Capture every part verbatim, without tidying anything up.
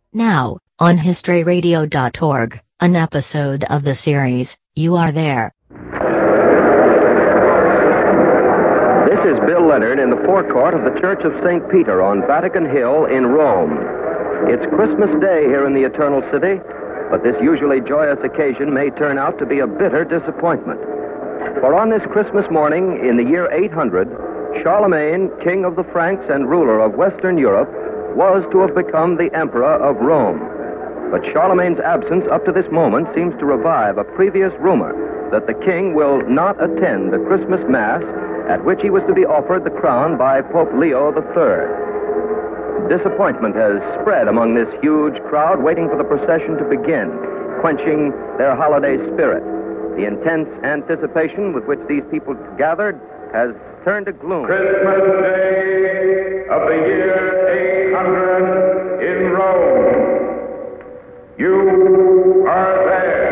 Now, on history radio dot org, an episode of the series, You Are There. This is Bill Leonard in the forecourt of the Church of Saint Peter on Vatican Hill in Rome. It's Christmas Day here in the Eternal City, but this usually joyous occasion may turn out to be a bitter disappointment. For on this Christmas morning in the year eight hundred, Charlemagne, king of the Franks and ruler of Western Europe, was to have become the emperor of Rome. But Charlemagne's absence up to this moment seems to revive a previous rumor that the king will not attend the Christmas Mass at which he was to be offered the crown by Pope Leo the Third. Disappointment has spread among this huge crowd waiting for the procession to begin, quenching their holiday spirit. The intense anticipation with which these people gathered has turned to gloom. Christmas Day of the year eight hundred in Rome. You are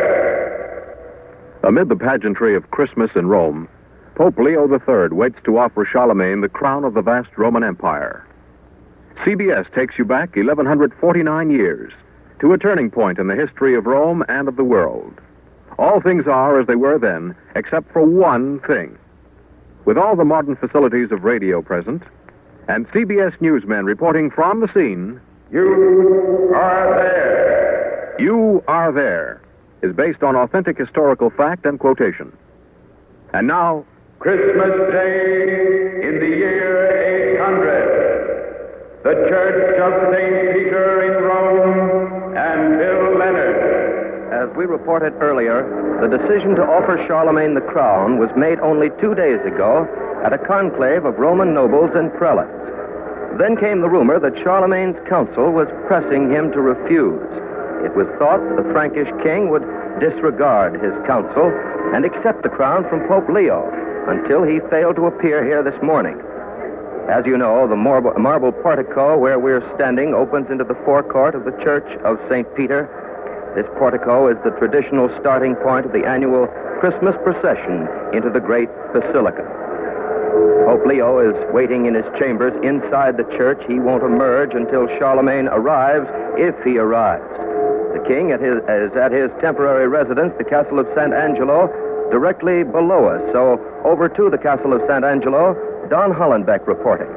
there. Amid the pageantry of Christmas in Rome, Pope Leo the Third waits to offer Charlemagne the crown of the vast Roman Empire. C B S takes you back eleven forty-nine years to a turning point in the history of Rome and of the world. All things are as they were then, except for one thing. With all the modern facilities of radio present, and C B S newsmen reporting from the scene, You are there. You Are There is based on authentic historical fact and quotation. And now, Christmas Day in the year eight hundred. The Church of Saint Peter in Rome and Bill Leonard. As we reported earlier, the decision to offer Charlemagne the crown was made only two days ago at a conclave of Roman nobles and prelates. Then came the rumor that Charlemagne's council was pressing him to refuse. It was thought the Frankish king would disregard his counsel and accept the crown from Pope Leo until he failed to appear here this morning. As you know, the marble, marble portico where we're standing opens into the forecourt of the Church of Saint Peter. This portico is the traditional starting point of the annual Christmas procession into the great basilica. Pope Leo is waiting in his chambers inside the church. He won't emerge until Charlemagne arrives, if he arrives. The king at his, is at his temporary residence, the Castle of Sant Angelo, directly below us. So over to the Castle of Sant Angelo, Don Hollenbeck reporting.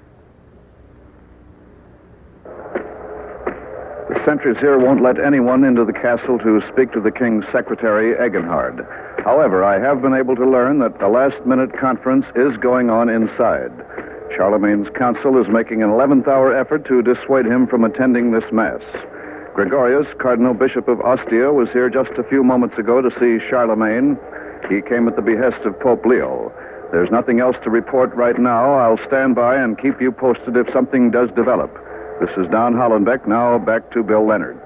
The sentries here won't let anyone into the castle to speak to the king's secretary, Egenhard. However, I have been able to learn that a last-minute conference is going on inside. Charlemagne's council is making an eleventh hour effort to dissuade him from attending this mass. Gregorius, Cardinal Bishop of Ostia, was here just a few moments ago to see Charlemagne. He came at the behest of Pope Leo. There's nothing else to report right now. I'll stand by and keep you posted if something does develop. This is Don Hollenbeck. Now back to Bill Leonard.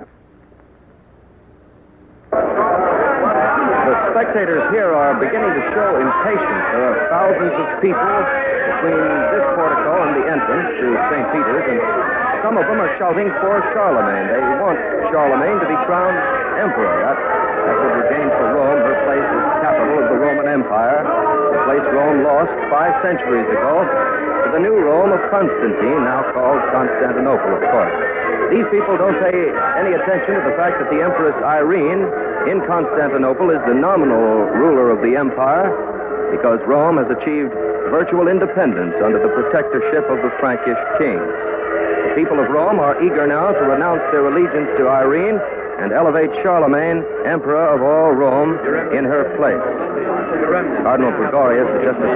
The spectators here are beginning to show impatience. There are thousands of people between this portico and the entrance to Saint Peter's, and some of them are shouting for Charlemagne. They want Charlemagne to be crowned emperor. That, that would regain for Rome her place as capital of the Roman Empire, the place Rome lost five centuries ago to the new Rome of Constantine, now called Constantinople, of course. These people don't pay any attention to the fact that the Empress Irene in Constantinople is the nominal ruler of the empire, because Rome has achieved virtual independence under the protectorship of the Frankish kings. The people of Rome are eager now to renounce their allegiance to Irene and elevate Charlemagne, emperor of all Rome, in her place. Cardinal Gregorius is just a